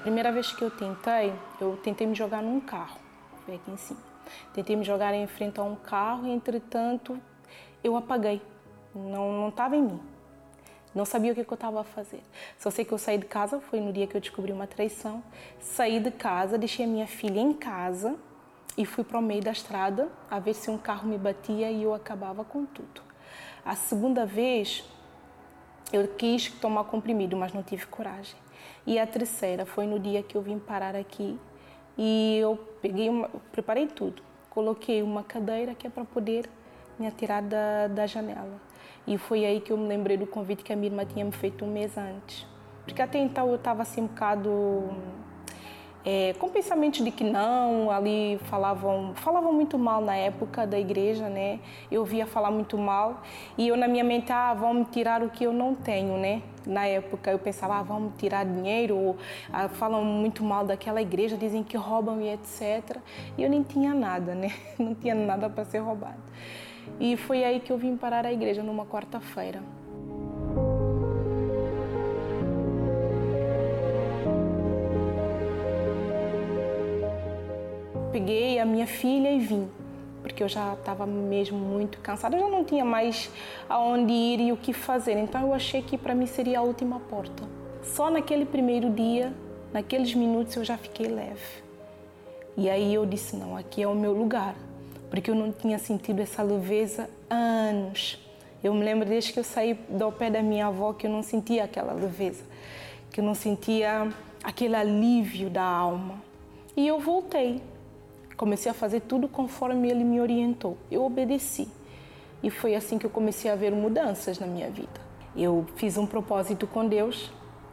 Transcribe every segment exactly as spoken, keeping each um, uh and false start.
primeira vez que eu tentei, eu tentei me jogar num carro, foi aqui em cima. Tentei me jogar em frente a um carro e, entretanto, eu apaguei. Não não estava em mim. Não sabia o que, que eu estava a fazer. Só sei que eu saí de casa, foi no dia que eu descobri uma traição. Saí de casa, deixei a minha filha em casa e fui para o meio da estrada a ver se um carro me batia e eu acabava com tudo. A segunda vez, eu quis tomar comprimido, mas não tive coragem. E a terceira foi no dia que eu vim parar aqui e eu peguei uma, preparei tudo. Coloquei uma cadeira que é para poder me atirar da, da janela. E foi aí que eu me lembrei do convite que a minha irmã tinha me feito um mês antes. Porque até então eu estava assim um bocado é, com pensamentos de que não, ali falavam, falavam muito mal na época da igreja, né? Eu ouvia falar muito mal e eu na minha mente, ah, vão me tirar o que eu não tenho, né? Na época eu pensava, ah, vão me tirar dinheiro, ou ah, falam muito mal daquela igreja, dizem que roubam e etcétera. E eu nem tinha nada, né? Não tinha nada para ser roubado. E foi aí que eu vim parar a igreja, numa quarta-feira. Peguei a minha filha e vim, porque eu já estava mesmo muito cansada, eu já não tinha mais aonde ir e o que fazer, então eu achei que para mim seria a última porta. Só naquele primeiro dia, naqueles minutos eu já fiquei leve. E aí eu disse, não, aqui é o meu lugar, porque eu não tinha sentido essa leveza há anos. Eu me lembro desde que eu saí do pé da minha avó que eu não sentia aquela leveza, que eu não sentia aquele alívio da alma. E eu voltei. Comecei a fazer tudo conforme ele me orientou. Eu obedeci. E foi assim que eu comecei a ver mudanças na minha vida. Eu fiz um propósito com Deus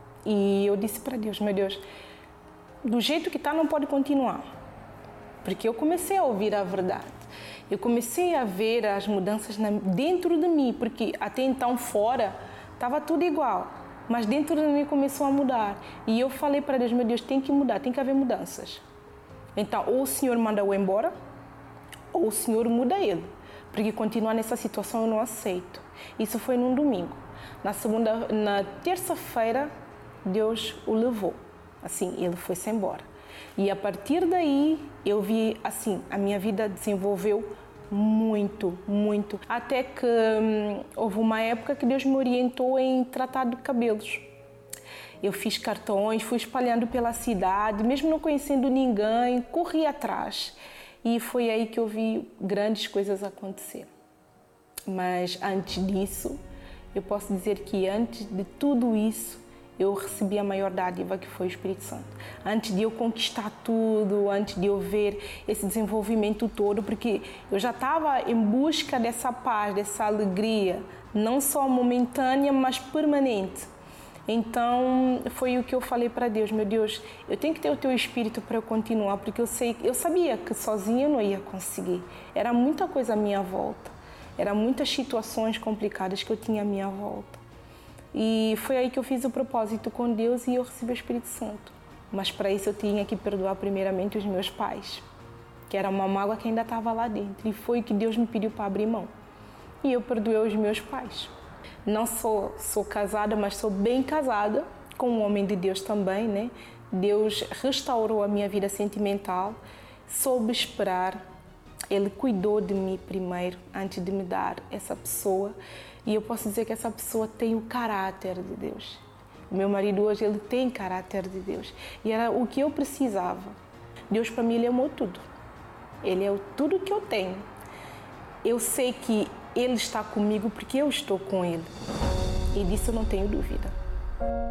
e eu disse para Deus, meu Deus, do jeito que está não pode continuar. Porque eu comecei a ouvir a verdade. Eu comecei a ver as mudanças dentro de mim, porque até então fora estava tudo igual. Mas dentro de mim começou a mudar. E eu falei para Deus, meu Deus, tem que mudar, tem que haver mudanças. Então, ou o Senhor manda eu embora, ou o Senhor muda ele. Porque continuar nessa situação eu não aceito. Isso foi num domingo. Na segunda, na terça-feira, Deus o levou. Assim, ele foi-se embora. E a partir daí, eu vi, assim, a minha vida desenvolveu muito, muito. Até que hum, houve uma época que Deus me orientou em tratar de cabelos. Eu fiz cartões, fui espalhando pela cidade, mesmo não conhecendo ninguém, corri atrás. E foi aí que eu vi grandes coisas acontecer. Mas antes disso, eu posso dizer que antes de tudo isso, eu recebi a maior dádiva, que foi o Espírito Santo. Antes de eu conquistar tudo, antes de eu ver esse desenvolvimento todo, porque eu já estava em busca dessa paz, dessa alegria, não só momentânea, mas permanente. Então, foi o que eu falei para Deus, meu Deus, eu tenho que ter o teu Espírito para eu continuar, porque eu sei, eu sabia que sozinha eu não ia conseguir. Era muita coisa à minha volta, eram muitas situações complicadas que eu tinha à minha volta. E foi aí que eu fiz o propósito com Deus e eu recebi o Espírito Santo. Mas para isso eu tinha que perdoar primeiramente os meus pais, que era uma mágoa que ainda estava lá dentro. E foi o que Deus me pediu para abrir mão. E eu perdoei os meus pais. Não sou, sou casada, mas sou bem casada com um homem de Deus também, né? Deus restaurou a minha vida sentimental, soube esperar. Ele cuidou de mim primeiro, antes de me dar essa pessoa. E eu posso dizer que essa pessoa tem o caráter de Deus. O meu marido hoje, ele tem caráter de Deus. E era o que eu precisava. Deus para mim, ele amou tudo. Ele é o tudo que eu tenho. Eu sei que Ele está comigo porque eu estou com Ele. E disso eu não tenho dúvida.